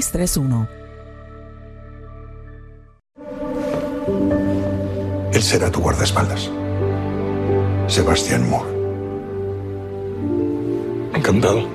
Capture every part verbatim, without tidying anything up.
seis tres uno. Él será tu guardaespaldas. Sebastián Moore. Encantado.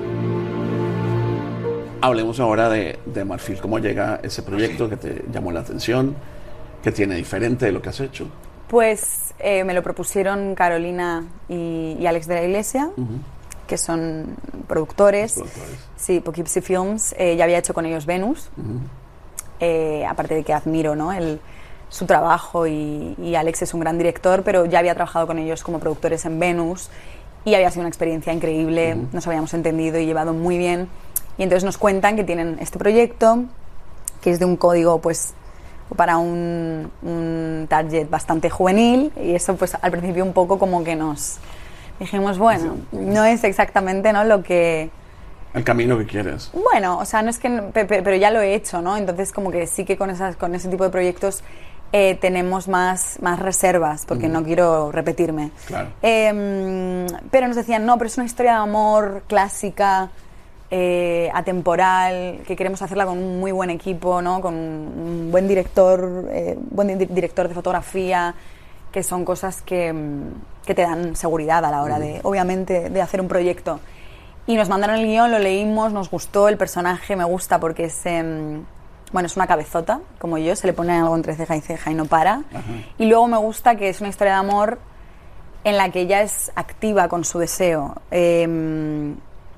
Hablemos ahora de, de Marfil. ¿Cómo llega ese proyecto que te llamó la atención? ¿Qué tiene diferente de lo que has hecho? Pues eh, me lo propusieron Carolina y, y Alex de la Iglesia, uh-huh. que son productores. productores. Sí, Poughkeepsie Films. Eh, ya había hecho con ellos Venus. Uh-huh. Eh, aparte de que admiro, ¿no? El, su trabajo y, y Alex es un gran director, pero ya había trabajado con ellos como productores en Venus y había sido una experiencia increíble. Uh-huh. Nos habíamos entendido y llevado muy bien. Y entonces nos cuentan que tienen este proyecto, que es de un código, pues, para un, un target bastante juvenil, y eso, pues, al principio un poco como que nos dijimos, bueno, no es exactamente, ¿no?, lo que... El camino que quieres. Bueno, o sea, no es que... Pero ya lo he hecho, ¿no? Entonces, como que sí que con, esas, con ese tipo de proyectos eh, tenemos más, más reservas, porque mm. no quiero repetirme. Claro. Eh, pero nos decían, no, pero es una historia de amor clásica... Eh, atemporal, que queremos hacerla con un muy buen equipo, ¿no? Con un buen director, eh, buen di- director de fotografía, que son cosas que, que te dan seguridad a la hora de, obviamente, de hacer un proyecto. Y nos mandaron el guión, lo leímos, nos gustó, el personaje me gusta porque es, eh, bueno, es una cabezota, como yo, se le pone algo entre ceja y ceja y no para. Ajá. Y luego me gusta que es una historia de amor en la que ella es activa con su deseo. Eh,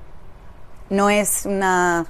No es una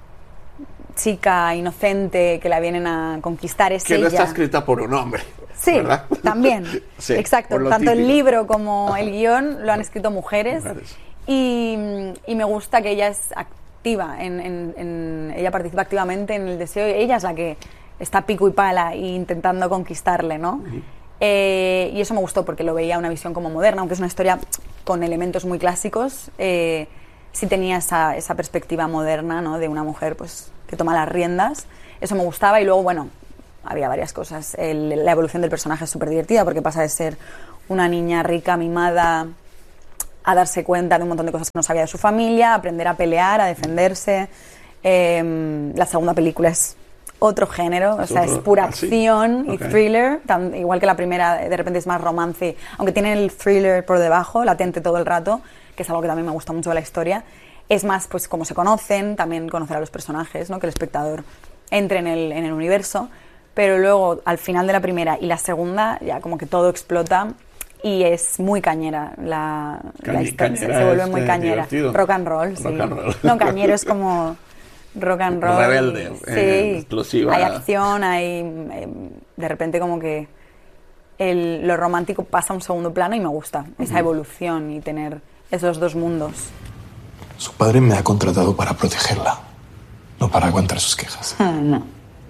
chica inocente que la vienen a conquistar, es que ella. no está escrita por un hombre. Sí, ¿verdad? también. Sí, exacto. Tanto típico. El libro como el guión lo han escrito mujeres. mujeres. Y, y me gusta que ella es activa, en, en, en, ella participa activamente en el deseo. Ella es la que está pico y pala e intentando conquistarle, ¿no? Uh-huh. Eh, y eso me gustó porque lo veía una visión como moderna, aunque es una historia con elementos muy clásicos. Eh, sí tenía esa, esa perspectiva moderna, ¿no? De una mujer, pues, que toma las riendas. Eso me gustaba. Y luego, bueno, había varias cosas. El, la evolución del personaje es súper divertida porque pasa de ser una niña rica, mimada, a darse cuenta de un montón de cosas que no sabía de su familia, a aprender a pelear, a defenderse. Eh, la segunda película es otro género, ¿Es o sea, otro? es pura ¿Ah, acción sí? y okay. thriller, tan, igual que la primera, de repente es más romance, aunque tiene el thriller por debajo, latente todo el rato, que es algo que también me gusta mucho de la historia. Es más, pues, cómo se conocen, también conocer a los personajes, ¿no? Que el espectador entre en el, en el universo, pero luego, al final de la primera y la segunda, ya como que todo explota y es muy cañera. La, Cañ- la historia se, se vuelve muy cañera. Divertido. Rock and roll, sí. Rock and roll. No, cañero es como rock and roll. Rebelde, sí. eh, explosiva. Hay acción, hay... Eh, de repente como que el, lo romántico pasa a un segundo plano y me gusta uh-huh. esa evolución y tener esos dos mundos. Su padre me ha contratado para protegerla, no para aguantar sus quejas. Ah, no.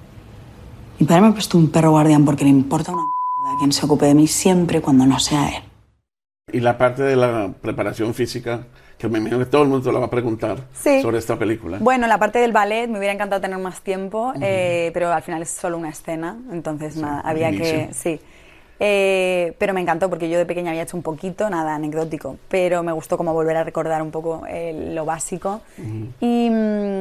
Mi padre me prestó un perro guardián porque le importa una mierda a quien se ocupe de mí siempre cuando no sea él. Y la parte de la preparación física, que me imagino que todo el mundo te lo va a preguntar sí. sobre esta película. Bueno, la parte del ballet me hubiera encantado tener más tiempo, uh-huh. eh, pero al final es solo una escena, entonces sí, nada, había que... sí. Eh, pero me encantó porque yo de pequeña había hecho un poquito, nada anecdótico, pero me gustó como volver a recordar un poco eh, lo básico. Uh-huh. y,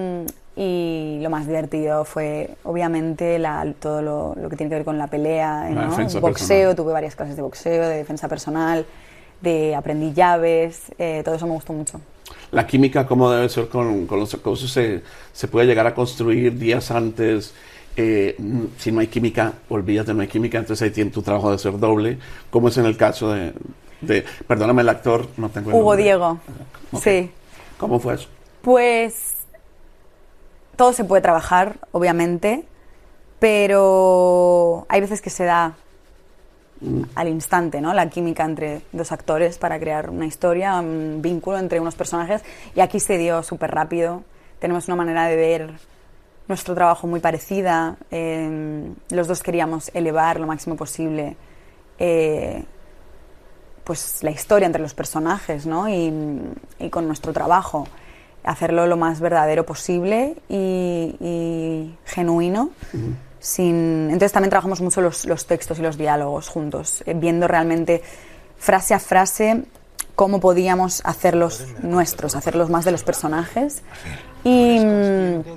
y lo más divertido fue obviamente la, todo lo, lo que tiene que ver con la pelea, la ¿no? boxeo, personal. Tuve varias clases de boxeo, de defensa personal, de aprendí llaves, eh, todo eso me gustó mucho. La química, ¿cómo debe ser con, con los acosos? ¿Se, se puede llegar a construir días antes? Eh, si no hay química, olvídate, no hay química, entonces ahí tiene tu trabajo de ser doble, como es en el caso de, de perdóname el actor, no tengo el Hugo nombre. Diego, okay. sí. ¿Cómo fue eso? Pues todo se puede trabajar, obviamente, pero hay veces que se da mm. al instante, ¿no? La química entre dos actores para crear una historia, un vínculo entre unos personajes, y aquí se dio súper rápido. Tenemos una manera de ver nuestro trabajo muy parecida, eh, los dos queríamos elevar lo máximo posible eh, pues la historia entre los personajes, ¿no? y, y con nuestro trabajo hacerlo lo más verdadero posible y, y genuino. Uh-huh. Sin... Entonces también trabajamos mucho los, los textos y los diálogos juntos, eh, viendo realmente frase a frase cómo podíamos hacerlos nuestros, hacerlos más de los personajes. Y,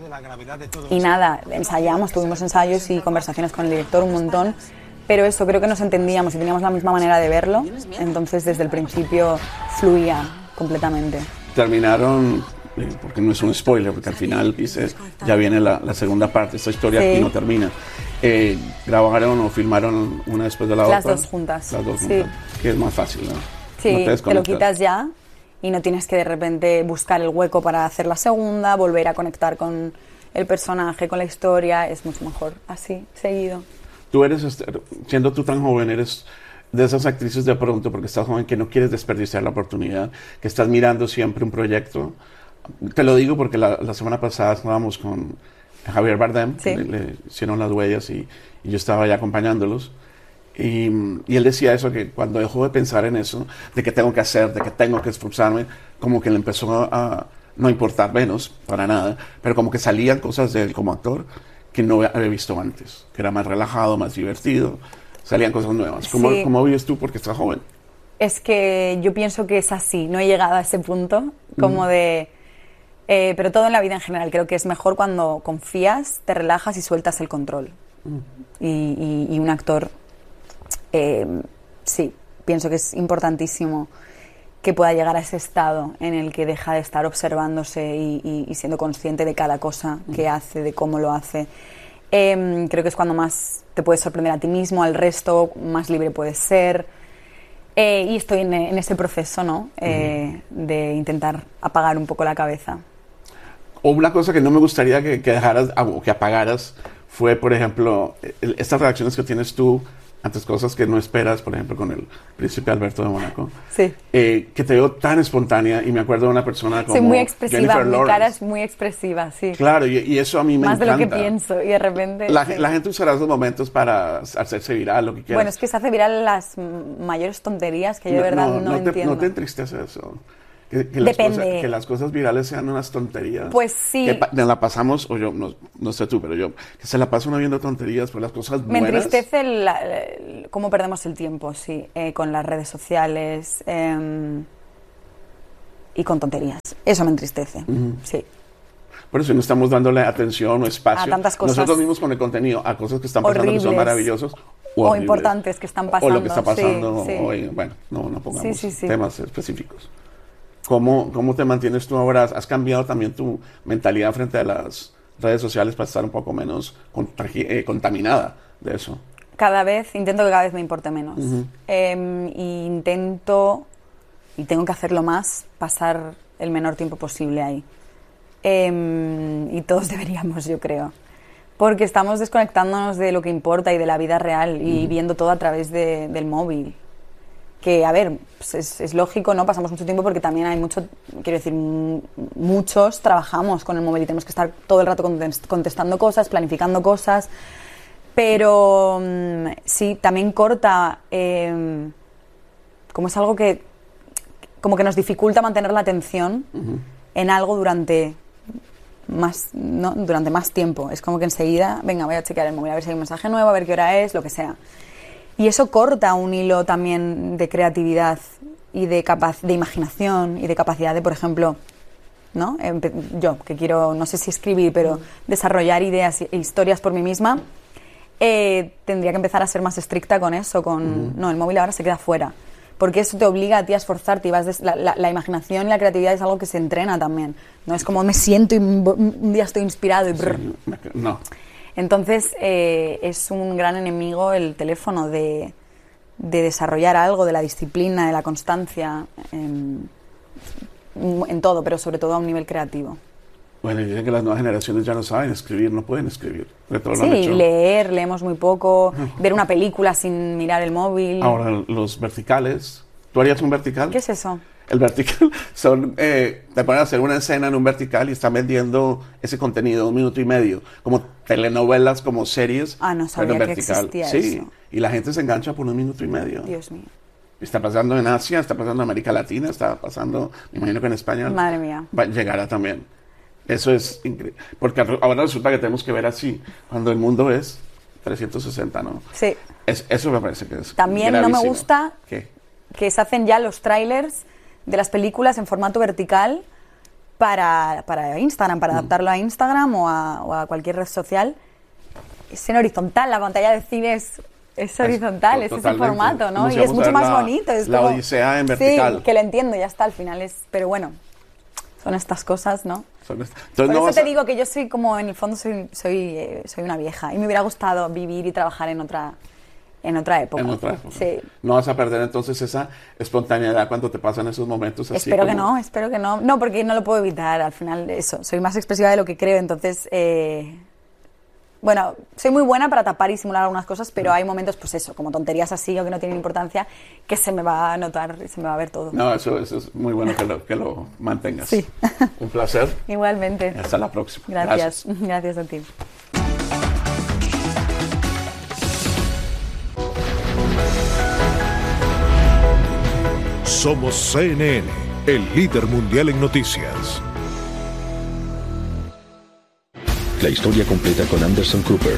Y nada, ensayamos, tuvimos ensayos y conversaciones con el director un montón, pero eso, creo que nos entendíamos y teníamos la misma manera de verlo, entonces desde el principio fluía completamente. Terminaron, eh, porque no es un spoiler, porque al final dices, ya viene la, la segunda parte, esta historia Sí. aquí no termina. Eh, ¿Grabaron o filmaron una después de la Las otra? dos juntas. Las dos Sí. juntas, que es más fácil, ¿no? Sí, No te, lo desconectas. quitas ya y no tienes que de repente buscar el hueco para hacer la segunda, volver a conectar con el personaje, con la historia, es mucho mejor así, seguido. Tú eres, este, siendo tú tan joven, eres de esas actrices de pronto, porque estás joven, que no quieres desperdiciar la oportunidad, que estás mirando siempre un proyecto. Te lo digo porque la, la semana pasada estábamos con Javier Bardem, Sí. le, le hicieron las huellas y, y yo estaba ya acompañándolos. Y, y él decía eso, que cuando dejó de pensar en eso, de que tengo que hacer, de que tengo que esforzarme, como que le empezó a, a no importar menos, para nada, pero como que salían cosas de él como actor que no había visto antes, que era más relajado, más divertido, salían cosas nuevas. ¿Cómo, Sí. ¿Cómo vives tú porque estás joven? Es que yo pienso que es así, no he llegado a ese punto, como de... eh, pero todo en la vida en general, creo que es mejor cuando confías, te relajas y sueltas el control. Y, y- y un actor, eh, sí, pienso que es importantísimo que pueda llegar a ese estado en el que deja de estar observándose y, y- y siendo consciente de cada cosa que hace, de cómo lo hace. Em, creo que es cuando más te puedes sorprender a ti mismo, al resto, más libre puedes ser. Eh, y estoy en, en ese proceso, ¿no? Eh, de intentar apagar un poco la cabeza. O una cosa que no me gustaría que, que dejaras ah, o que apagaras fue, por ejemplo, el- estas reacciones que tienes tú ante cosas que no esperas, por ejemplo, con el príncipe Alberto de Mónaco. Sí. Eh, que te veo tan espontánea y me acuerdo de una persona como Soy muy expresiva, Jennifer mi Lawrence. cara es muy expresiva, sí. Claro, y, y eso a mí me Más de encanta. lo que pienso y de repente... La, sí. la gente usará esos momentos para hacerse viral, lo que quiera. Bueno, es que se hace viral las mm, mayores tonterías que yo de verdad no, te, entiendo. ¿No te entristece eso? Que, que las Depende. cosas, que las cosas virales sean unas tonterías. Pues sí. Que pa- nos la pasamos, o yo, no, no sé tú, pero yo, que se la pasa uno viendo tonterías, pues las cosas Me buenas. entristece la- el- cómo perdemos el tiempo, sí, eh, con las redes sociales eh, y con tonterías. Eso me entristece, sí. Por eso no estamos dándole atención o espacio. A tantas cosas Nosotros mismos con el contenido, a cosas que están pasando que son horribles. maravillosos. O horribles. importantes que están O lo pasando, que está sí, pasando sí. hoy. Bueno, no, no pongamos Sí, sí, sí. temas específicos. ¿Cómo, ¿Cómo te mantienes tú ahora? ¿Has cambiado también tu mentalidad frente a las redes sociales para estar un poco menos contagi- eh, contaminada de eso? Cada vez, intento que cada vez me importe menos. Eh, y intento, y tengo que hacerlo más, pasar el menor tiempo posible ahí. Eh, y todos deberíamos, yo creo. Porque estamos desconectándonos de lo que importa y de la vida real y viendo todo a través de- del móvil. Que, a ver, pues es, es lógico, ¿no? Pasamos mucho tiempo porque también hay mucho, quiero decir, m- muchos trabajamos con el móvil y tenemos que estar todo el rato contes- contestando cosas, planificando cosas. Pero mm, sí, también corta, eh, como es algo que, como que nos dificulta mantener la atención en algo durante más, ¿no? durante más tiempo. Es como que enseguida, venga, voy a chequear el móvil, a ver si hay un mensaje nuevo, a ver qué hora es, lo que sea. Y eso corta un hilo también de creatividad y de, capac- de imaginación y de capacidad de, por ejemplo, ¿no? Empe- yo, que quiero, no sé si escribir, pero desarrollar ideas e historias por mí misma, eh, tendría que empezar a ser más estricta con eso, con, no, el móvil ahora se queda fuera. Porque eso te obliga a ti a esforzarte y vas des- la, la- la imaginación y la creatividad es algo que se entrena también. No es como me siento y un un día estoy inspirado y brr. No. Entonces, eh, es un gran enemigo el teléfono de, de desarrollar algo, de la disciplina, de la constancia, en, en todo, pero sobre todo a un nivel creativo. Bueno, y dicen que las nuevas generaciones ya no saben escribir, no pueden escribir. Porque todo lo han Sí, hecho. leer, leemos muy poco, ver una película sin mirar el móvil. Ahora, los verticales. ¿Tú harías un vertical? ¿Qué es eso? El vertical son, eh, te ponen a hacer una escena en un vertical y están vendiendo ese contenido un minuto y medio, como telenovelas, como series. Ah, no sabía pero en que vertical. existía Sí, eso. y la gente se engancha por un minuto y medio. Dios mío. Está pasando en Asia, está pasando en América Latina, está pasando, me imagino que en España. Madre mía. Va, llegará también. Eso es increíble. Porque ahora resulta que tenemos que ver así, cuando el mundo es trescientos sesenta, ¿no? Sí. Es, eso me parece que es También no me gravísimo. gusta ¿Qué? que se hacen ya los trailers de las películas en formato vertical para, para Instagram, para adaptarlo a Instagram o a, o a cualquier red social. Es en horizontal, la pantalla de cine es, es horizontal, es, es ese formato, ¿no? Y es mucho más la, bonito. Es la como, odisea en vertical. Sí, que lo entiendo, ya está, al final es... Pero bueno, son estas cosas, ¿no? Son esta, Por no eso te a... digo que yo soy como, en el fondo, soy, soy, eh, soy una vieja. Y me hubiera gustado vivir y trabajar en otra... En otra época. En otra época. Sí. No vas a perder entonces esa espontaneidad cuando te pasan esos momentos así. Espero como... que no, espero que no. No, porque no lo puedo evitar. Al final, eso. Soy más expresiva de lo que creo. Entonces, eh, bueno, soy muy buena para tapar y simular algunas cosas, pero hay momentos, pues eso, como tonterías así o que no tienen importancia, que se me va a notar, se me va a ver todo. No, eso, eso es muy bueno que lo, que lo mantengas. Sí. Un placer. Igualmente. Hasta la próxima. Gracias. Gracias, Gracias a ti. Somos C N N, el líder mundial en noticias. La historia completa con Anderson Cooper.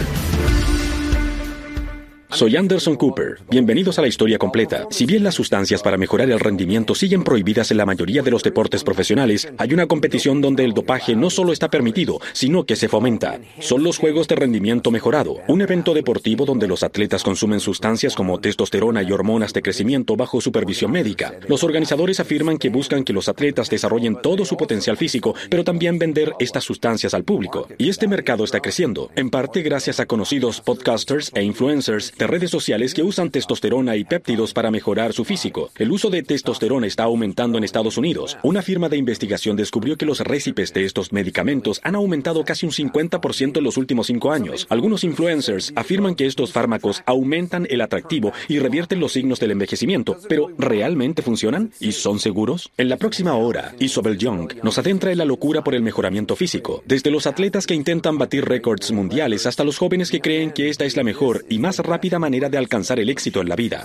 Soy Anderson Cooper. Bienvenidos a la historia completa. Si bien las sustancias para mejorar el rendimiento siguen prohibidas en la mayoría de los deportes profesionales, hay una competición donde el dopaje no solo está permitido, sino que se fomenta. Son los Juegos de Rendimiento Mejorado, un evento deportivo donde los atletas consumen sustancias como testosterona y hormonas de crecimiento bajo supervisión médica. Los organizadores afirman que buscan que los atletas desarrollen todo su potencial físico, pero también vender estas sustancias al público. Y este mercado está creciendo, en parte gracias a conocidos podcasters e influencers de redes sociales que usan testosterona y péptidos para mejorar su físico. El uso de testosterona está aumentando en Estados Unidos. Una firma de investigación descubrió que los récipes de estos medicamentos han aumentado casi un cincuenta por ciento en los últimos cinco años. Algunos influencers afirman que estos fármacos aumentan el atractivo y revierten los signos del envejecimiento, pero ¿realmente funcionan? ¿Y son seguros? En la próxima hora, Isobel Young nos adentra en la locura por el mejoramiento físico, desde los atletas que intentan batir récords mundiales hasta los jóvenes que creen que esta es la mejor y más rápida manera de alcanzar el éxito en la vida.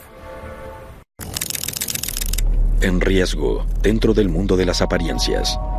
En riesgo, dentro del mundo de las apariencias.